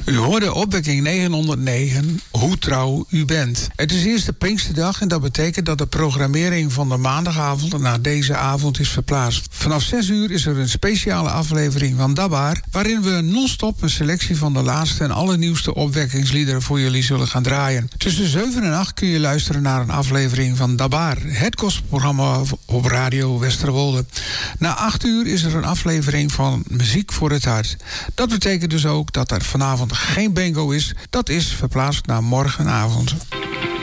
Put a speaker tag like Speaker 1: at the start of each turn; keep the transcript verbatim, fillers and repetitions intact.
Speaker 1: U hoorde opwekking negenhonderdnegen, hoe trouw u bent. Het is eerst de Pinksterdag en dat betekent dat de programmering van de maandagavond naar deze avond is verplaatst. Vanaf zes uur is er een speciale aflevering van Dabar, waarin we non-stop een selectie van de laatste en allernieuwste opwekkingsliederen voor jullie zullen gaan draaien. Tussen zeven en acht kun je luisteren naar een aflevering van Dabar, het gospelprogramma op Radio Westerwolde. Na acht uur is er een aflevering van Muziek voor het Hart. Dat betekent dus ook dat er vanavond geen bingo is. Dat is verplaatst naar morgenavond.